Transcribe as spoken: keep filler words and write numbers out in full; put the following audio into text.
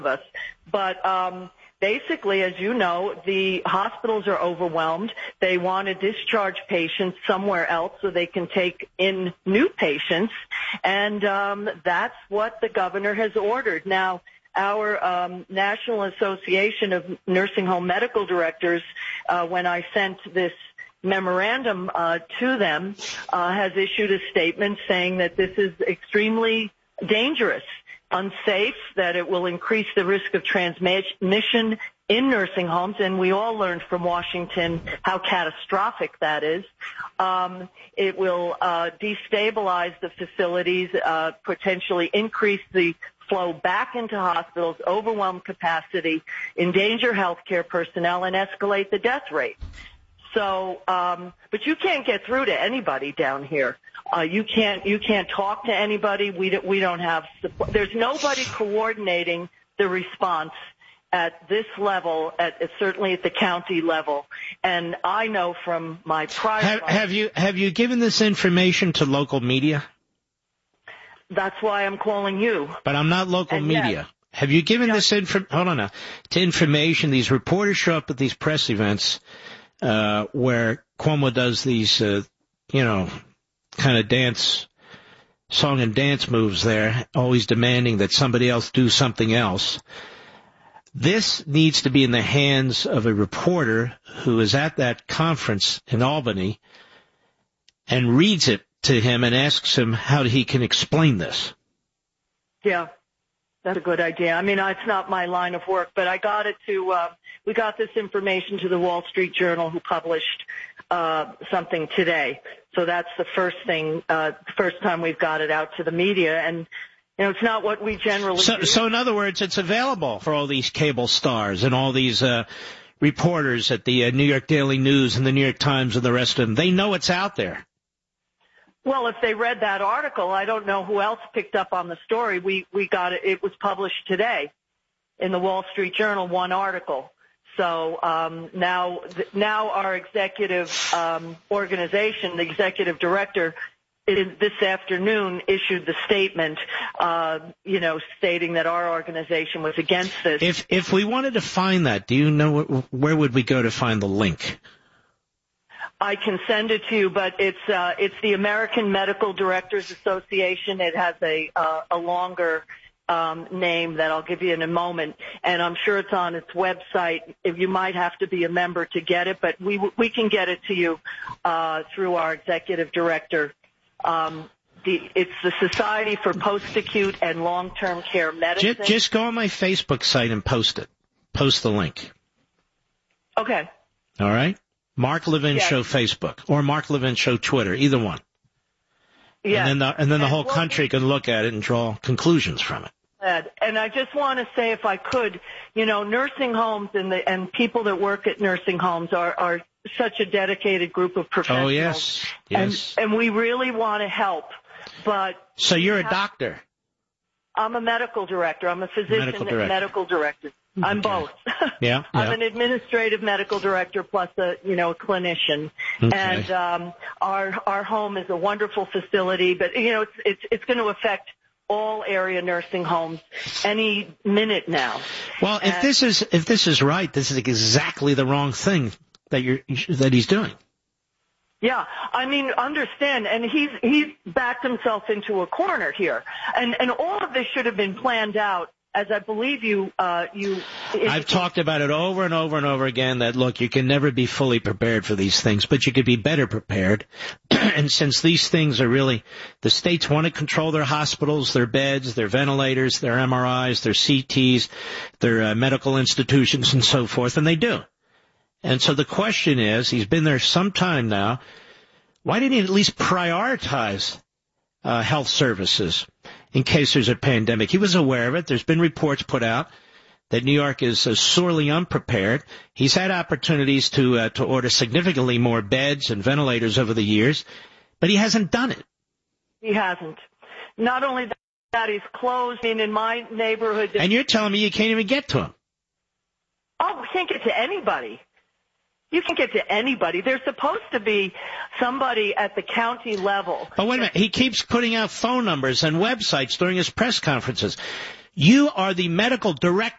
us. But um, basically, as you know, the hospitals are overwhelmed. They want to discharge patients somewhere else so they can take in new patients, and um, that's what the governor has ordered. Now, our um, National Association of Nursing Home Medical Directors, uh, when I sent this memorandum uh, to them, uh, has issued a statement saying that this is extremely dangerous, unsafe, that it will increase the risk of transmission in nursing homes, and we all learned from Washington how catastrophic that is. Um, it will uh, destabilize the facilities, uh, potentially increase the flow back into hospitals, overwhelm capacity, endanger healthcare personnel, and escalate the death rate. So, um, but you can't get through to anybody down here. Uh, you can't, you can't talk to anybody. We don't, we don't have support. There's nobody coordinating the response at this level, at, at certainly at the county level. And I know from my prior have, have you have you given this information to local media? That's why I'm calling you. But I'm not local and media. Yes. Have you given yeah. this info? Hold on now. To information, these reporters show up at these press events uh, where Cuomo does these, uh, you know, kind of dance, song and dance moves there, always demanding that somebody else do something else. This needs to be in the hands of a reporter who is at that conference in Albany and reads it to him and asks him how he can explain this. Yeah, that's a good idea. I mean, it's not my line of work, but I got it to, uh, we got this information to the Wall Street Journal, who published uh, something today. So that's the first thing, uh, first time we've got it out to the media. And, you know, it's not what we generally so, do. So in other words, it's available for all these cable stars and all these uh, reporters at the uh, New York Daily News and the New York Times and the rest of them. They know it's out there. Well, if they read that article, I don't know who else picked up on the story. We we got it. It was published today in the Wall Street Journal, one article. So um, now now our executive um, organization, the executive director, in, this afternoon issued the statement, uh, you know, stating that our organization was against this. If if we wanted to find that, do you know where would we go to find the link? I can send it to you, but it's uh, it's the American Medical Directors Association. It has a uh, a longer um, name that I'll give you in a moment, and I'm sure it's on its website. If you might have to be a member to get it, but we we can get it to you uh, through our executive director. Um, the, it's the Society for Post-Acute and Long-Term Care Medicine. Just, just go on my Facebook site and post it. Post the link. Okay. All right. Mark Levin yes. Show Facebook or Mark Levin Show Twitter, either one. Yeah. And then the, and then the and whole we'll, country can look at it and draw conclusions from it. And I just want to say, if I could, you know, nursing homes and the and people that work at nursing homes are are such a dedicated group of professionals. Oh yes, yes. And, and we really want to help, but so you're a doctor. I'm a medical director. I'm a physician medical and director. medical director. I'm okay. both. Yeah, I'm yeah. an administrative medical director plus a, you know, a clinician. Okay. And um, our our home is a wonderful facility, but you know, it's it's it's going to affect all area nursing homes any minute now. Well, and, if this is if this is right, this is exactly the wrong thing that you're that he's doing. Yeah, I mean, understand, and he's he's backed himself into a corner here, and and all of this should have been planned out. As I believe you, uh, you. I've talked about it over and over and over again that, look, you can never be fully prepared for these things, but you could be better prepared. And since these things are really, the states want to control their hospitals, their beds, their ventilators, their M R Is, their C Ts, their uh, medical institutions and so forth, and they do. And so the question is, he's been there some time now, why didn't he at least prioritize uh, health services in case there's a pandemic? He was aware of it. There's been reports put out that New York is uh, sorely unprepared. He's had opportunities to uh, to order significantly more beds and ventilators over the years, but he hasn't done it. He hasn't. Not only that, he's closed. I mean, in my neighborhood. And you're telling me you can't even get to him? Oh, we can't get to anybody. You can get to anybody. There's supposed to be somebody at the county level. But wait a minute. He keeps putting out phone numbers and websites during his press conferences. You are the medical director